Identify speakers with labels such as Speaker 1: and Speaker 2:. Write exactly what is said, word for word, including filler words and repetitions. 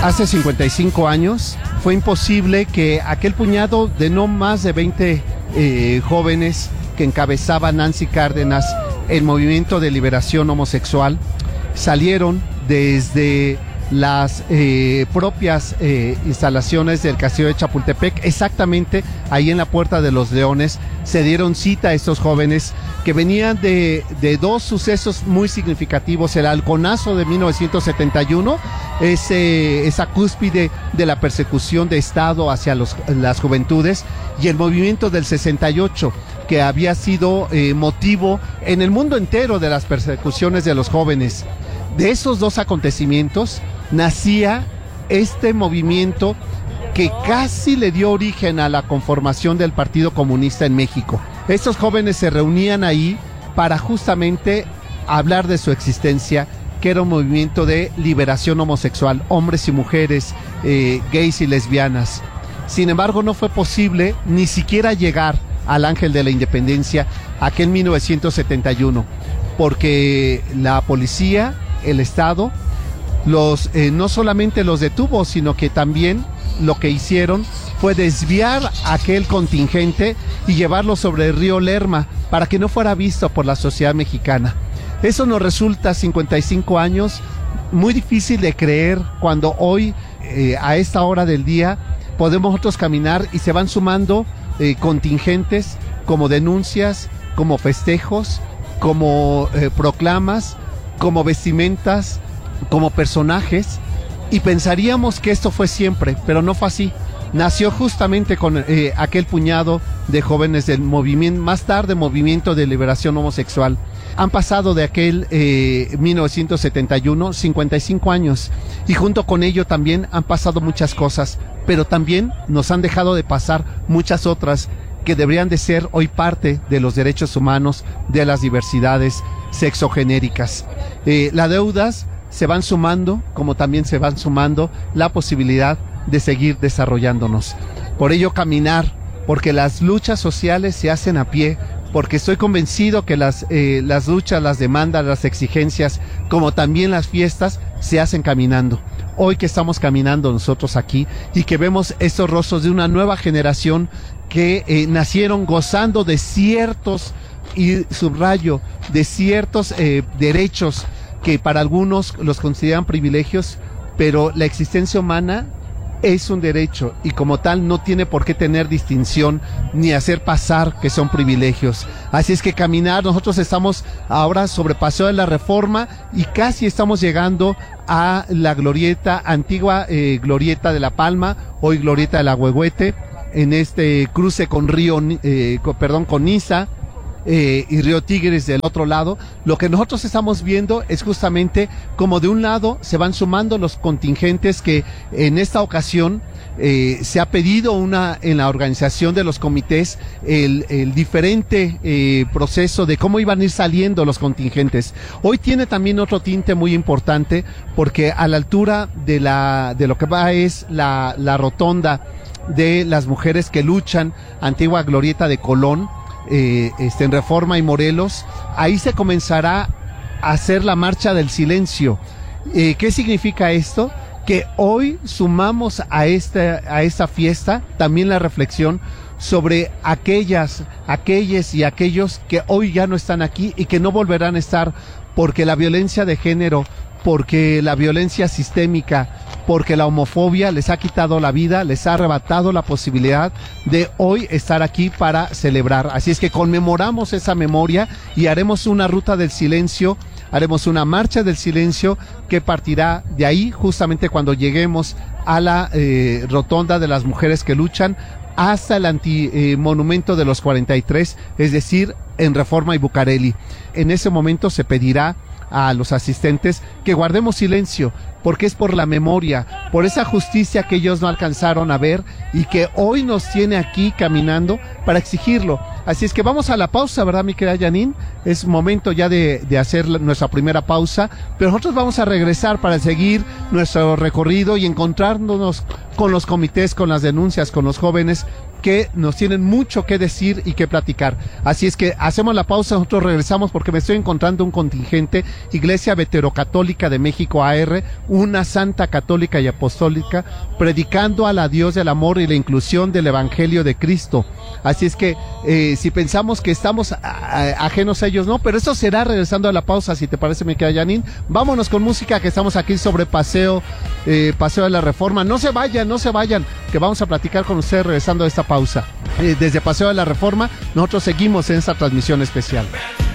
Speaker 1: Hace cincuenta y cinco años fue imposible que aquel puñado de no más de veinte eh, jóvenes que encabezaba Nancy Cárdenas el movimiento de liberación homosexual salieron desde las eh, propias eh, instalaciones del castillo de Chapultepec, exactamente ahí en la Puerta de los Leones. Se dieron cita a estos jóvenes que venían de, de dos sucesos muy significativos: el halconazo de mil novecientos setenta y uno, ese, esa cúspide de la persecución de Estado hacia los, las juventudes, y el movimiento del sesenta y ocho, que había sido eh, motivo en el mundo entero de las persecuciones de los jóvenes. De esos dos acontecimientos nacía este movimiento que casi le dio origen a la conformación del Partido Comunista en México. Estos jóvenes se reunían ahí para justamente hablar de su existencia, que era un movimiento de liberación homosexual, hombres y mujeres, eh, gays y lesbianas. Sin embargo, no fue posible ni siquiera llegar al Ángel de la Independencia aquel mil novecientos setenta y uno, porque la policía, el Estado, los eh, no solamente los detuvo, sino que también lo que hicieron fue desviar aquel contingente y llevarlo sobre el río Lerma para que no fuera visto por la sociedad mexicana. Eso nos resulta, cincuenta y cinco años, muy difícil de creer, cuando hoy, eh, a esta hora del día, podemos nosotros caminar y se van sumando eh, contingentes como denuncias, como festejos, como eh, proclamas, como vestimentas, como personajes, y pensaríamos que esto fue siempre, pero no fue así. Nació justamente con eh, aquel puñado de jóvenes del movimiento, más tarde Movimiento de Liberación Homosexual. Han pasado de aquel eh, mil novecientos setenta y uno cincuenta y cinco años, y junto con ello también han pasado muchas cosas, pero también nos han dejado de pasar muchas otras que deberían de ser hoy parte de los derechos humanos, de las diversidades sexogenéricas. Eh, las deudas se van sumando, como también se van sumando la posibilidad de seguir desarrollándonos. Por ello, caminar, porque las luchas sociales se hacen a pie, porque estoy convencido que las, eh, las luchas, las demandas, las exigencias, como también las fiestas, se hacen caminando. Hoy que estamos caminando nosotros aquí y que vemos estos rostros de una nueva generación que eh, nacieron gozando de ciertos, y subrayo, de ciertos eh, derechos que para algunos los consideran privilegios, pero la existencia humana es un derecho y como tal no tiene por qué tener distinción ni hacer pasar que son privilegios. Así es que caminar, nosotros estamos ahora sobre Paseo de la Reforma y casi estamos llegando a la glorieta, antigua eh, glorieta de La Palma, hoy glorieta de la Huehuete, en este cruce con Río, eh, con, perdón, con Niza, Eh, y Río Tigres del otro lado. Lo que nosotros estamos viendo es justamente como de un lado se van sumando los contingentes que en esta ocasión eh, se ha pedido una en la organización de los comités el, el diferente eh, proceso de cómo iban a ir saliendo los contingentes. Hoy tiene también otro tinte muy importante porque a la altura de la de lo que va es la, la rotonda de las mujeres que luchan, antigua glorieta de Colón, Eh, este, en Reforma y Morelos, ahí se comenzará a hacer la marcha del silencio. Eh, ¿qué significa esto? Que hoy sumamos a esta, a esta fiesta también la reflexión sobre aquellas, aquellas y aquellos que hoy ya no están aquí y que no volverán a estar, porque la violencia de género, porque la violencia sistémica, porque la homofobia les ha quitado la vida, les ha arrebatado la posibilidad de hoy estar aquí para celebrar. Así es que conmemoramos esa memoria y haremos una ruta del silencio, haremos una marcha del silencio que partirá de ahí justamente cuando lleguemos a la eh, rotonda de las mujeres que luchan, hasta el antimonumento eh, de los cuarenta y tres, es decir, en Reforma y Bucareli. En ese momento se pedirá a los asistentes que guardemos silencio, porque es por la memoria, por esa justicia que ellos no alcanzaron a ver y que hoy nos tiene aquí caminando para exigirlo. Así es que vamos a la pausa, ¿verdad, mi querida Janine? Es momento ya de, de hacer nuestra primera pausa, pero nosotros vamos a regresar para seguir nuestro recorrido y encontrarnos con los comités, con las denuncias, con los jóvenes que nos tienen mucho que decir y que platicar. Así es que hacemos la pausa, nosotros regresamos porque me estoy encontrando un contingente, Iglesia Veterocatólica de México A R, una santa católica y apostólica, predicando a la Dios del amor y la inclusión del Evangelio de Cristo. Así es que eh, si pensamos que estamos a, a, ajenos a ellos, no, pero eso será regresando a la pausa, si te parece, me queda Janine. Vámonos con música, que estamos aquí sobre Paseo, eh, Paseo de la Reforma. No se vayan, no se vayan, que vamos a platicar con ustedes regresando a esta pausa. Eh, desde Paseo de la Reforma, nosotros seguimos en esta transmisión especial.